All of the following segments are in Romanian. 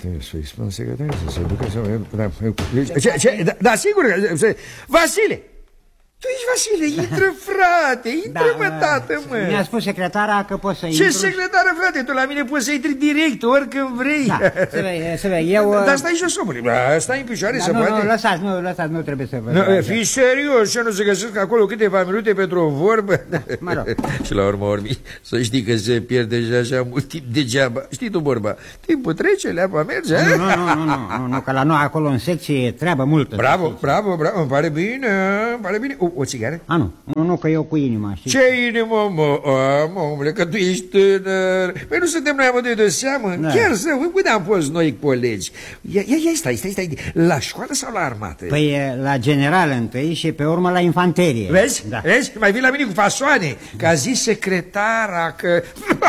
să-i spun secretar să se ducă să... Da, sigur că... Vasile! Tu ești Vasile, intră, frate, intră, mă, tată, mă. Mi-a spus secretara că poți să intru. Ce secretară, frate? Tu la mine poți să intri direct, oricând vrei. Da, să vezi, eu... Dar stai jos, omule, stai în picioare, se poate. Lăsați, nu trebuie să vă... Fii serios, să nu se găsesc acolo câteva minute pentru o vorbă. Mă rog. Și la urmă, să știi că se pierde așa mult timp degeaba. Știi tu vorba, timpul trece, leapa merge. Nu, că la noi acolo în secție e treabă multă. Bravo, îmi pare bine, O țigară? Nu, că eu cu inima, știi? Ce inimă, mă, omule, că tu ești tânăr. Păi nu suntem noi amândoi de seamă? Da. Chiar să, unde am fost noi colegi? Ia, stai, la școală sau la armată? Păi la general întâi și pe urmă la infanterie. Vezi? Da. Vezi? Mai vii la mine cu fasoane, că a zis secretara că...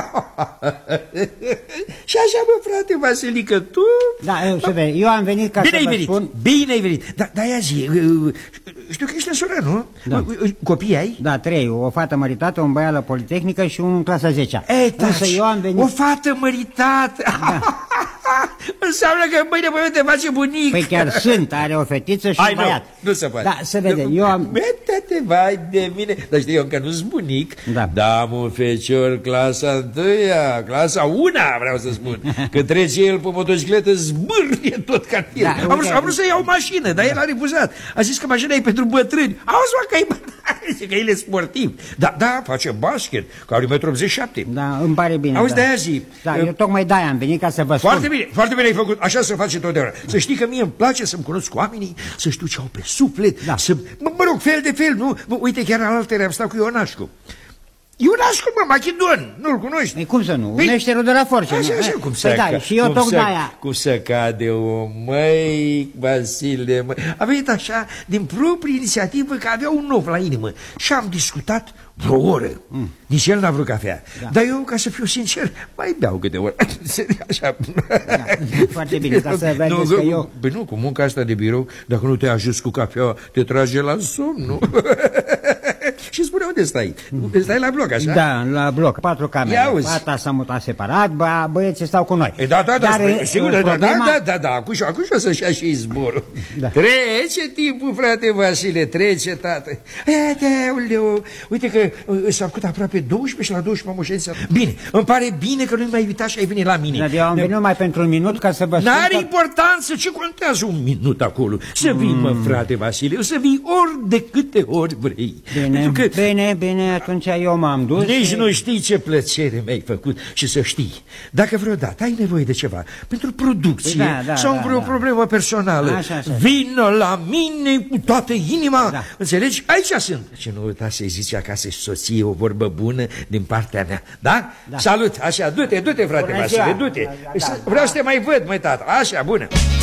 Și așa, bă, frate Vasilică, tu... Da, să vezi, eu am venit ca să vă spun... Bine ai venit, dar ia zi, știu că ești în soră, nu? Da. Copii ai? Da, 3, o fată măritată, un băiat la Politehnică și unul în clasa 10-a. Însă eu am venit... O fată măritată! Da. Înseamnă că mâine te face bunic. Păi chiar are o fetiță și un băiat. Nu se poate. Da, se vede, eu am... Mete-te, vai de mine. Dar știi, eu încă nu-s bunic. Da, am un fecior clasa 1-a, clasa 1-a, vreau să spun. Când trece el pe motocicletă, zbârnie tot cartierul. Am vrut să iau o mașină, dar el a refuzat. A zis că mașina e pentru bătrâni. Auzi, mă, că el e sportiv. Da, face basket, că are 1,87 m. Da, îmi pare bine. Auzi, de-aia zi. Da, eu tocmai de-aia am venit ca să vă spun. Foarte bine ai făcut, așa se face totdeauna. Să știi că mie îmi place să-mi cunosc oamenii, să știu ce au pe suflet, să... Mă rog, fel de fel, nu? Uite, chiar alaltă am stat cu Ionașcu. Ionașcu, mă, Machidon, nu-l cunoști? Ei, cum să nu? Un eșterul de la Force. Așa, cum să da, și eu tot de-aia. Cum să cade o măi, Vasile, măi. A venit așa, din proprie inițiativă, că avea un nou la inimă. Și am discutat vreo oră. Nici el n-a vrut cafea. Dar eu, ca să fiu sincer, mai beau câte ori. Așa. Da, foarte bine, ca să vedeți că eu... Păi nu, cu munca asta de birou, dacă nu te ajuți cu cafea, te trage la somn, nu? Și spune, unde stai? Stai la bloc, așa? Da, la bloc, 4 camere. Fata s-a mutat separat, băieții stau cu noi. Da, sigur, da, acum o să-și ia și zborul. Trece timpul, frate Vasile, trece, tată. Uite că s-a făcut aproape 12 și la 12 moșenița. Bine, îmi pare bine că nu-i mai invita și ai venit la mine. Eu am venit numai pentru un minut ca să vă spun. N-are importanță, ce contează un minut acolo? Să vii, mă, frate Vasile, să vii ori de câte ori vrei. Bine, atunci eu m-am dus. Nici nu știi ce plăcere mi-ai făcut. Și să știi, dacă vreodată ai nevoie de ceva pentru producție sau vreo problemă personală, așa. Vină la mine cu toată inima. Înțelegi? Aici sunt. Și nu uita să-i zici acasă și soție o vorbă bună din partea mea. Da? Salut, așa, du-te, frate Vasile, du-te. Vreau să te mai văd, măi, tată. Așa, bună.